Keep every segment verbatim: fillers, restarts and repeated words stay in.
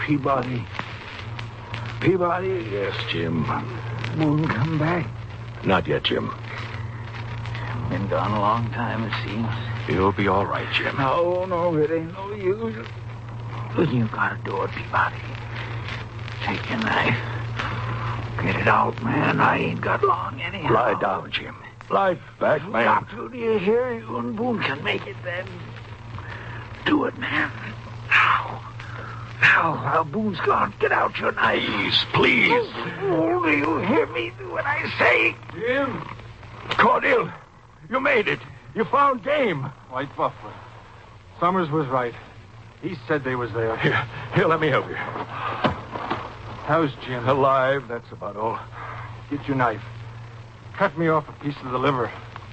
Peabody. Peabody? Yes, Jim. Boone come back? Not yet, Jim. Been gone a long time, it seems. You'll be all right, Jim. No, no, it ain't no use. But you gotta do it, Peabody. Take your knife. Get it out, man. I ain't got long anyhow. Lie down, Jim. Lie back, man. Got to, do you hear? You and Boone can make it then. Do it, man. Now. Now, while Boone's gone, get out your knife. Please, please. Oh, do you hear me? Do what I say. Jim. Cordell, you made it. You found game. White Buffalo. Summers was right. He said they was there. Here, here, let me help you. How's Jim? Alive, that's about all. Get your knife. Cut me off a piece of the liver.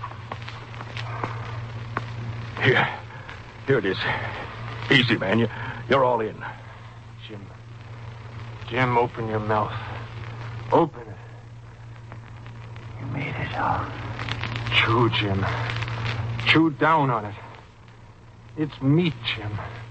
Here. Here it is. Easy, man. You, you're all in. Jim. Jim, open your mouth. Open it. You made it, huh? Chew, Jim. Chew down on it. It's meat, Jim.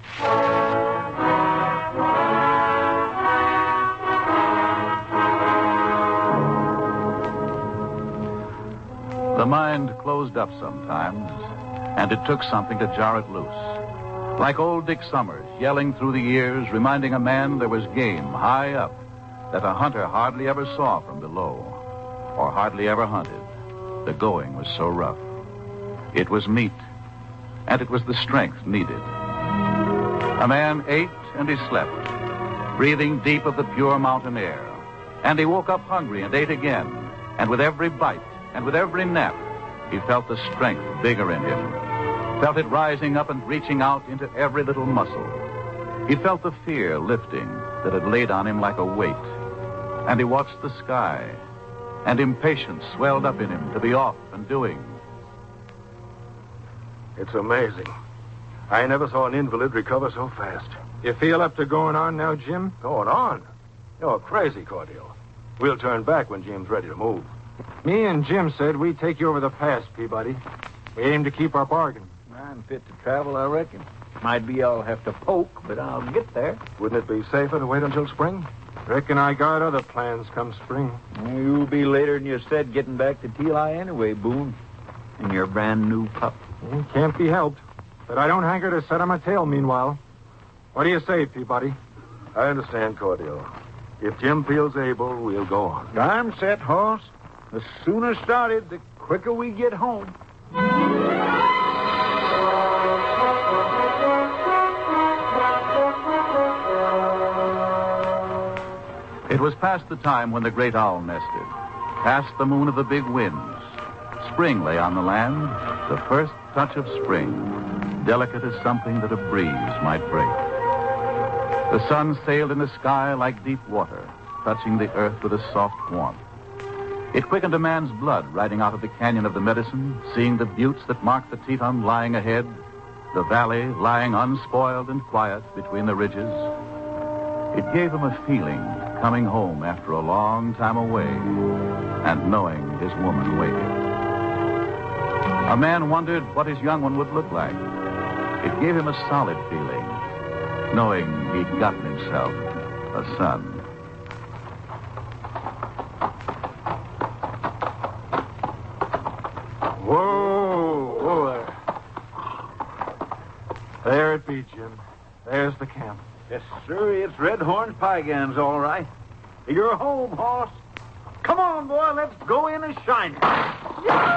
The mind closed up sometimes, and it took something to jar it loose. Like old Dick Summers, yelling through the years, reminding a man there was game high up that a hunter hardly ever saw from below, or hardly ever hunted. The going was so rough. It was meat, and it was the strength needed. A man ate and he slept, breathing deep of the pure mountain air. And he woke up hungry and ate again, and with every bite and with every nap, he felt the strength bigger in him, felt it rising up and reaching out into every little muscle. He felt the fear lifting that had laid on him like a weight, and he watched the sky, and impatience swelled up in him to be off and doing. It's amazing. I never saw an invalid recover so fast. You feel up to going on now, Jim? Going on? You're crazy, Cordell. We'll turn back when Jim's ready to move. Me and Jim said we'd take you over the pass, Peabody. We aim to keep our bargain. I'm fit to travel, I reckon. Might be I'll have to poke, but I'll get there. Wouldn't it be safer to wait until spring? Reckon I got other plans come spring. You'll be later than you said getting back to Teli anyway, Boone. And your brand new pup. It can't be helped. But I don't hanker to set on my tail meanwhile. What do you say, Peabody? I understand, Cordell. If Jim feels able, we'll go on. I'm set, Hoss. The sooner started, the quicker we get home. It was past the time when the great owl nested, past the moon of the big winds. Spring lay on the land, the first touch of spring, delicate as something that a breeze might break. The sun sailed in the sky like deep water, touching the earth with a soft warmth. It quickened a man's blood riding out of the canyon of the Medicine, seeing the buttes that marked the Teton lying ahead, the valley lying unspoiled and quiet between the ridges. It gave him a feeling coming home after a long time away and knowing his woman waited. A man wondered what his young one would look like. It gave him a solid feeling, knowing he'd gotten himself a son. Whoa, whoa there. There it be, Jim. There's the camp. Yes, sir, it's Red Horn's Piegans, all right. You're home, Hoss. Come on, boy, let's go in and shine it.